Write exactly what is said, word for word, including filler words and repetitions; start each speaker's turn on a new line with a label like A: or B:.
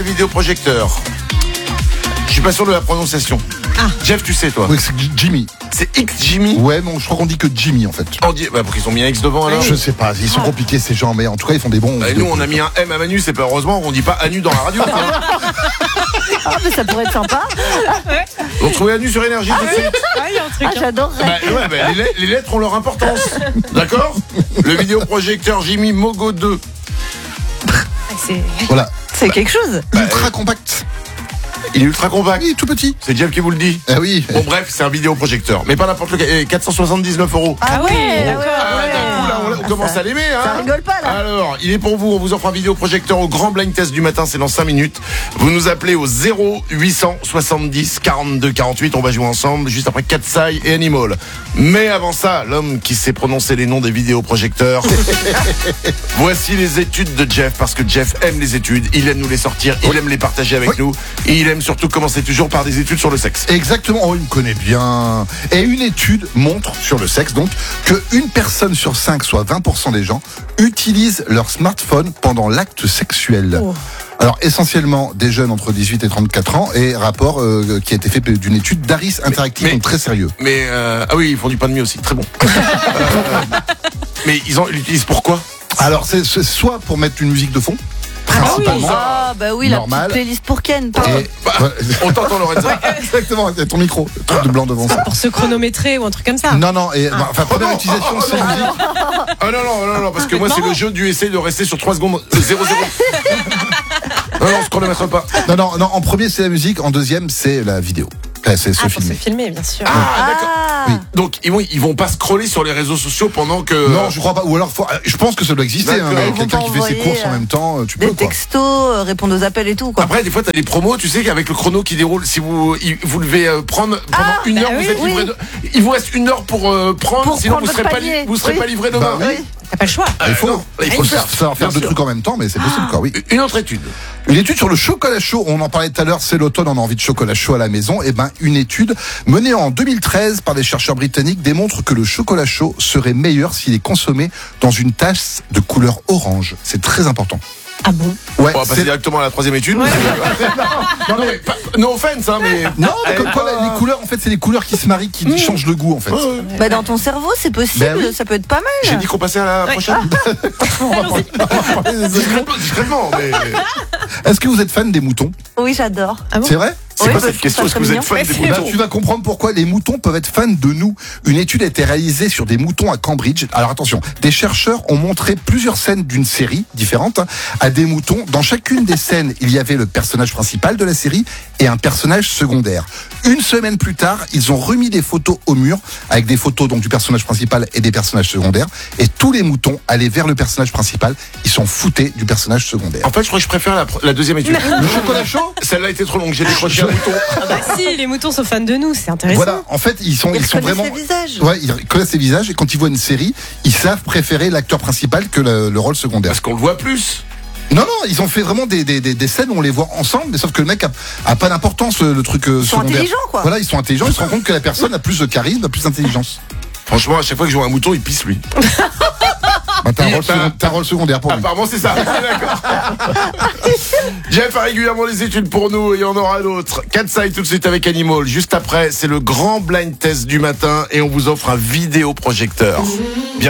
A: Vidéoprojecteur. Je suis pas sûr de la prononciation.
B: Ah.
A: Jeff, tu sais toi.
C: Oui, c'est Jimmy.
A: C'est X Jimmy.
C: Ouais, mais je crois qu'on dit que Jimmy en fait.
A: On dit, bah, pour qu'ils ont mis un X devant alors.
C: Je sais pas, ils sont compliqués ces gens, mais en tout cas ils font des bons.
A: Bah, nous on a mis un M à Manu, c'est pas heureusement on dit pas Anu dans la radio.
D: Ah, mais ça pourrait être sympa.
A: On trouvait Anu sur Énergie tout de suite.
B: Ah, il y a un truc.
D: Ah, j'adorerais.
A: Bah, ouais, bah, les, lettres, les lettres ont leur importance. D'accord. Le vidéoprojecteur Jimmy Mogo deux.
B: Ah, c'est...
C: Voilà.
D: C'est quelque chose.
C: Ultra compact.
A: Il est ultra compact.
C: Oui, tout petit.
A: C'est Jeff qui vous le dit.
C: Ah oui.
A: Bon bref, c'est un vidéoprojecteur, mais pas n'importe lequel. Et quatre cent soixante-dix-neuf euros.
D: Ah ouais,
B: d'accord.
A: Ah, d'un coup, là, on, on commence à l'aimer, hein.
D: Ça rigole pas, là.
A: Alors, il est pour vous. On vous offre un vidéoprojecteur au grand blind test du matin. C'est dans cinq minutes. Vous nous appelez au zéro huit cent soixante-dix quarante-deux quarante-huit. On va jouer ensemble juste après Katsai et Animal. Mais avant ça, l'homme qui sait prononcer les noms des vidéoprojecteurs. Voici les études de Jeff, parce que Jeff aime les études. Il aime nous les sortir. Il aime les partager avec
C: Oui.
A: nous. Et il aime surtout commencer toujours par des études sur le sexe.
C: Exactement, oh, il me connaît bien. Et une étude montre sur le sexe donc que une personne sur cinq, soit vingt pour cent des gens, utilisent leur smartphone pendant l'acte sexuel.
B: Oh.
C: Alors essentiellement des jeunes entre dix-huit et trente-quatre ans, et rapport euh, qui a été fait d'une étude d'Aris Interactive,
A: mais-
C: donc très sérieux.
A: Mais euh, ah oui, ils font du pain de mie aussi, très bon. Euh, mais ils en ils l'utilisent pourquoi?
C: Alors c'est c'est soit pour mettre une musique de fond, principalement.
D: Ah, bah oui,
C: Normal.
D: la petite playlist pour Ken. pardon.
C: Et,
A: Bah,
C: ouais,
A: on t'entend Lorenzo.
C: exactement, il y a ton micro, le truc de blanc devant ça.
B: Pour se chronométrer ou un truc comme ça.
C: Non, non, et bah, enfin, première
A: non.
C: utilisation, c'est musique.
A: Ah non, non, non, non, parce que moi c'est le jeu du essayer de rester sur trois secondes euh, zéro zéro. Non, non, on se chronomètre pas.
C: Non, non, non, en premier c'est la musique, en deuxième c'est la vidéo. Là, c'est se
B: Ah, pour se
C: filmer.
B: filmer, bien sûr.
A: Ah, d'accord.
D: Ah,
C: Oui.
A: Donc ils vont, ils vont pas scroller sur les réseaux sociaux pendant que.
C: Non, je crois pas. Ou alors, faut- je pense que ça doit exister.
A: D'accord.
C: Hein, mais
D: Ils vont
C: quelqu'un
D: pas
C: qui fait ses
D: envoyer,
C: courses en
D: euh,
C: même temps, euh, tu
D: des
C: peux quoi.
D: textos, euh, répondre aux appels et tout, quoi.
A: Après, des fois, t'as des promos, tu sais qu'avec le chrono qui déroule, si vous, il- vous devez euh, prendre pendant
D: Ah,
A: une
B: bah
A: heure,
B: oui,
A: vous êtes
D: oui.
A: livré. De... Il vous reste une heure pour euh, prendre,
D: Pour
A: sinon
D: prendre
A: vous serez
D: votre
A: pas, li-
D: panier.
A: vous serez
D: Oui.
A: pas livré demain.
C: Bah oui.
B: T'as pas le choix.
A: Ah,
C: Il faut.
A: non, il faut le faire.
C: savoir faire
A: Bien
C: deux
A: sûr.
C: trucs en même temps, mais c'est possible, quoi, oui.
A: Une autre étude.
C: Une étude sur le chocolat chaud, on en parlait tout à l'heure, c'est l'automne, on a envie de chocolat chaud à la maison. Et ben, une étude menée en deux mille treize par des chercheurs britanniques démontre que le chocolat chaud serait meilleur s'il est consommé dans une tasse de couleur orange. C'est très important.
B: Ah bon?
C: Ouais,
A: On va passer
C: c'est-
A: directement à la troisième étude.
B: Ouais.
A: non, non, mais pas, no offense, hein, mais.
C: non, mais
A: Eh,
C: comme quoi,
A: pas-
C: les couleurs, en fait, c'est les couleurs qui se marient qui
D: Mmh.
C: changent le goût, en fait.
A: Ouais, ouais.
D: Bah, dans ton cerveau, c'est possible,
C: Ben oui.
D: ça peut être pas mal.
A: J'ai dit qu'on passait à la
B: Ouais.
A: prochaine.
C: On va parler- on va parler des autres.
A: Discrètement, discrètement, mais.
C: Est-ce que vous êtes fan des moutons?
D: Oui, j'adore.
B: Ah bon?
C: C'est vrai?
A: C'est
D: Oui,
A: quoi
D: bah,
A: cette question?
D: c'est
A: Est-ce que vous
D: très
A: êtes fan
B: mignon.
A: des
B: Ouais,
C: Bah,
A: moutons?
C: tu vas comprendre pourquoi les moutons peuvent être fans de nous. Une étude a été réalisée sur des moutons à Cambridge. Alors attention, des chercheurs ont montré plusieurs scènes d'une série différente hein, à des moutons. Dans chacune des scènes, il y avait le personnage principal de la série et un personnage secondaire. Une semaine plus tard, ils ont remis des photos au mur avec des photos donc du personnage principal et des personnages secondaires. Et tous les moutons allaient vers le personnage principal. Ils s'en foutaient du personnage secondaire.
A: En fait, je crois que je préfère la, la deuxième étude.
C: Le chocolat chaud?
A: Celle-là était trop longue, j'ai décroché un mouton.
B: Ah bah si, les moutons sont fans de nous, c'est intéressant.
C: Voilà, en fait, ils sont,
D: Ils
C: ils sont
D: reconnaissent
C: vraiment.
D: les visages.
C: Ouais, ils connaissent les visages et quand ils voient une série, ils savent préférer l'acteur principal que le, le rôle secondaire.
A: Parce qu'on le voit plus.
C: Non, non, ils ont fait vraiment des, des, des, des scènes où on les voit ensemble, mais sauf que le mec a, a pas d'importance, le, le truc euh,
D: Ils sont
C: secondaire.
D: intelligents, quoi.
C: Voilà, ils sont intelligents, ils se rendent compte que la personne a plus de charisme, a plus d'intelligence.
A: Franchement, à chaque fois que je vois un mouton, il pisse lui.
C: Bah, t'as un,
A: Il-
C: rôle second- t'as un rôle secondaire pour lui.
A: Apparemment, c'est ça. D'accord. Jeff a régulièrement les études pour nous et il y en aura d'autres. Katsai tout de suite avec Animal. Juste après, c'est le grand blind test du matin et on vous offre un vidéoprojecteur. Bien